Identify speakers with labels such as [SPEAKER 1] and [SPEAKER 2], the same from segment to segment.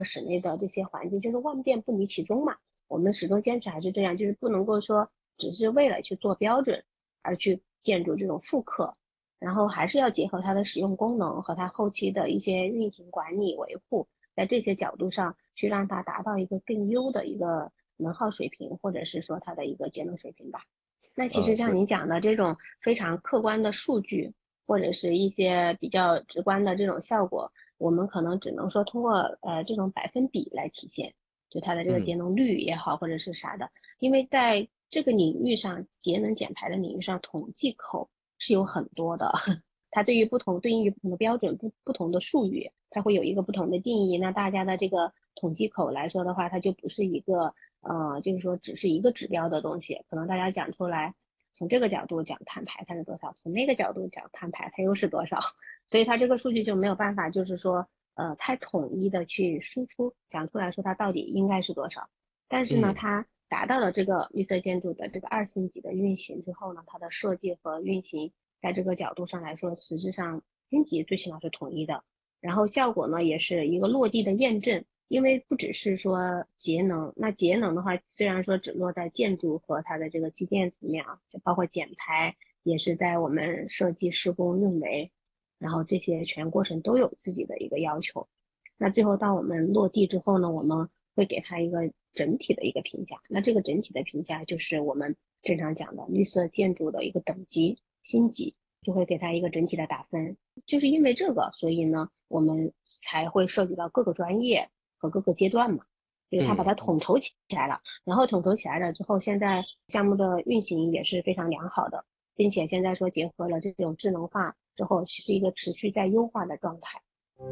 [SPEAKER 1] 室内的这些环境，就是万变不离其宗嘛。我们始终坚持还是这样，就是不能够说只是为了去做标准而去建筑这种复刻，然后还是要结合它的使用功能和它后期的一些运行管理维护，在这些角度上去让它达到一个更优的一个能耗水平，或者是说它的一个节能水平吧。那其实像
[SPEAKER 2] 是。
[SPEAKER 1] 你讲的这种非常客观的数据，或者是一些比较直观的这种效果，我们可能只能说通过这种百分比来体现，就它的这个节能率也好，或者是啥的。因为在这个领域上，节能减排的领域上，统计口是有很多的，它对应于不同的标准、不同的术语，它会有一个不同的定义。那大家的这个统计口来说的话，它就不是一个就是说只是一个指标的东西，可能大家讲出来，从这个角度讲碳排它是多少，从那个角度讲碳排它又是多少，所以它这个数据就没有办法就是说太统一的去输出讲出来说它到底应该是多少。但是呢，
[SPEAKER 2] 嗯。
[SPEAKER 1] 它达到了这个绿色建筑的这个2星级的运行之后呢，它的设计和运行在这个角度上来说，实质上星级最起码是统一的。然后效果呢，也是一个落地的验证。因为不只是说节能，那节能的话，虽然说只落在建筑和它的这个机电层面啊，就包括减排，也是在我们设计、施工、运维，然后这些全过程都有自己的一个要求。那最后到我们落地之后呢，我们会给它一个整体的一个评价。那这个整体的评价就是我们正常讲的绿色建筑的一个等级星级，就会给它一个整体的打分。就是因为这个，所以呢，我们才会涉及到各个专业和各个阶段嘛，就是它把它统筹起来了，然后统筹起来了之后，现在项目的运行也是非常良好的，并且现在说结合了这种智能化之后，是一个持续在优化的状态。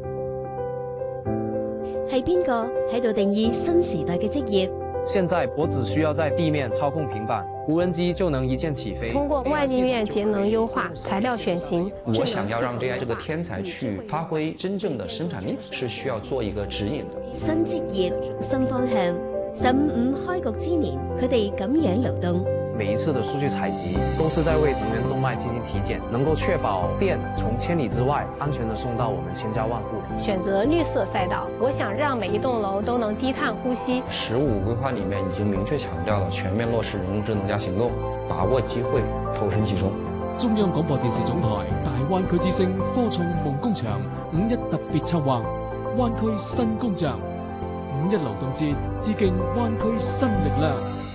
[SPEAKER 3] 係邊個喺度定義新時代嘅職業？
[SPEAKER 4] 现在我只需要在地面操控平板，无人机就能一键起飞。
[SPEAKER 5] 通过外立面节能优化、材料选型，
[SPEAKER 6] 我想要让这个天才去发挥真正的生产力，是需要做一个指引的。
[SPEAKER 3] 新職業、新方向。15開局之年，佢哋咁樣流動。
[SPEAKER 4] 每一次的数据采集都是在为能源动脉进行体检，能够确保电从千里之外安全的送到我们千家万户。
[SPEAKER 5] 选择绿色赛道，我想让每一栋楼都能低碳呼吸。
[SPEAKER 6] 15规划里面已经明确强调了全面落实人工智能加行动，把握机会，投身其中。
[SPEAKER 7] 中央廣播電視總台大灣區之聲科創夢工場5.1特別策劃灣區新工匠5.1勞動節，致敬灣區新力量。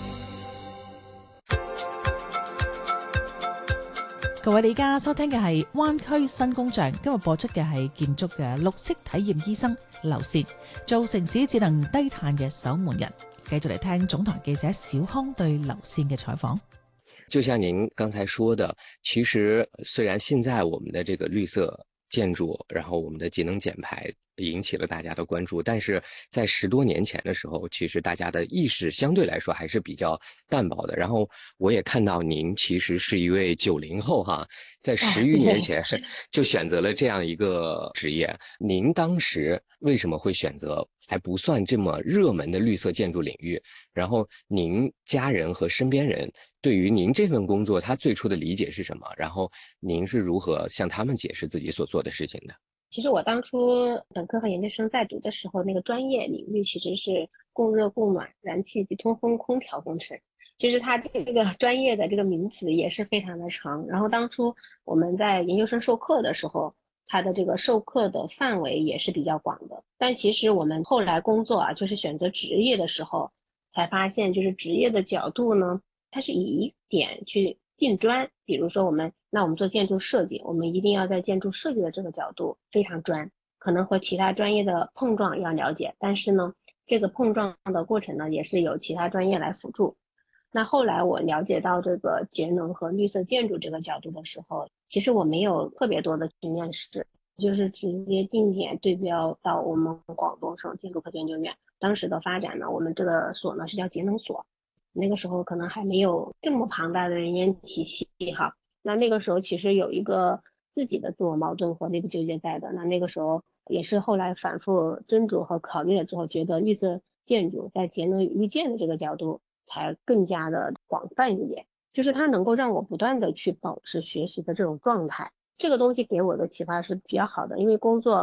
[SPEAKER 8] 各位，你而家收聽嘅係灣區新工匠，今日播出嘅係建築嘅綠色體驗醫生劉倩，做城市智能低碳嘅守門人。繼續嚟聽總台記者小康對劉倩嘅採訪。
[SPEAKER 2] 就像您刚才说的，其实虽然现在我们的这个绿色建筑，然后我们的节能减排引起了大家的关注，但是在10多年前的时候，其实大家的意识相对来说还是比较淡薄的。然后我也看到您其实是一位90后哈，在10余年前就选择了这样一个职业。您当时为什么会选择还不算这么热门的绿色建筑领域？然后您家人和身边人对于您这份工作他最初的理解是什么？然后您是如何向他们解释自己所做的事情的？
[SPEAKER 1] 其实我当初本科和研究生在读的时候，那个专业领域其实是供热供暖、燃气及通风空调工程。其实它这个专业的这个名词也是非常的长。然后当初我们在研究生授课的时候，它的这个授课的范围也是比较广的。但其实我们后来工作啊，就是选择职业的时候，才发现就是职业的角度呢，它是以一点去定专。比如说我们做建筑设计，我们一定要在建筑设计的这个角度非常专，可能和其他专业的碰撞要了解，但是呢，这个碰撞的过程呢，也是由其他专业来辅助。那后来我了解到这个节能和绿色建筑这个角度的时候，其实我没有特别多的去面试，就是直接定点对标到我们广东省建筑科学研究院。当时的发展呢，我们这个所呢是叫节能所，那个时候可能还没有这么庞大的人员体系哈。那个时候其实有一个自己的自我矛盾和那个纠结在的。那个时候也是后来反复斟酌和考虑了之后，觉得绿色建筑在节能与绿建的这个角度才更加的广泛一点，就是它能够让我不断的去保持学习的这种状态。这个东西给我的启发是比较好的，因为工作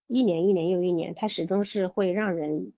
[SPEAKER 1] 一年一年又一年，它始终是会让人